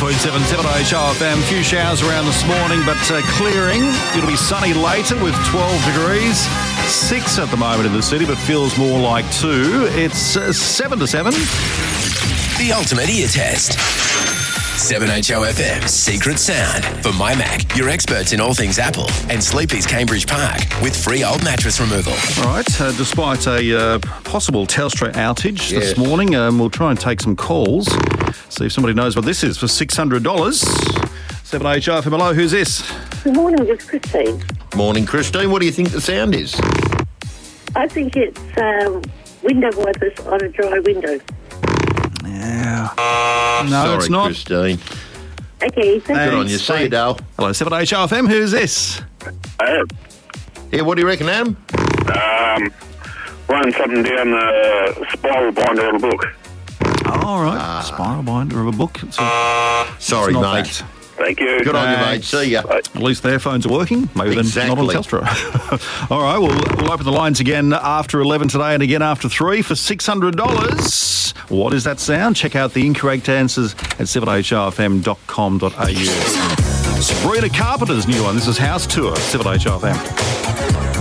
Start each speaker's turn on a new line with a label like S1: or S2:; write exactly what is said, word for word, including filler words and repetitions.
S1: point seven, seven H R F M. A few showers around this morning, but uh, clearing. It'll be sunny later with twelve degrees. Six at the moment in the city, but feels more like two. It's uh, seven to seven.
S2: The ultimate ear test. seven H O F M Secret Sound for My Mac, your experts in all things Apple, and Sleepy's Cambridge Park with free old mattress removal.
S1: All right, uh, despite a uh, possible Telstra outage
S3: Yes.
S1: this morning, um, we'll try and take some calls. See if somebody knows what this is for six hundred dollars. seven H R F M, hello, who's this?
S4: Good morning, it's Christine.
S3: Morning, Christine. What do you think the sound is?
S4: I think it's um, window wipers on a dry window.
S1: Yeah. No,
S3: Sorry,
S1: it's not.
S3: Christine.
S4: Okay, thank
S1: Hey.
S3: Good
S4: you.
S3: on you. See you, Dale.
S1: Hello, seven H R F M, who's this?
S5: Adam,
S3: Yeah, what do you reckon, Adam?
S5: um, run something down the spiral binder of a book.
S1: All right, spiral binder of a book. It's a-
S3: Sorry,
S1: it's not
S3: mate.
S1: that.
S5: Thank you.
S3: Good on you, mate.
S1: Thanks.
S3: See ya.
S1: At least their phones are working. Maybe they're not on
S3: Exactly.
S1: Telstra. All right, we'll, we'll open the lines again after eleven today and again after three for six hundred dollars. What is that sound? Check out the incorrect answers at seven H R F M dot com dot a u. Sabrina Carpenter's new one. This is House Tour, seven H R F M.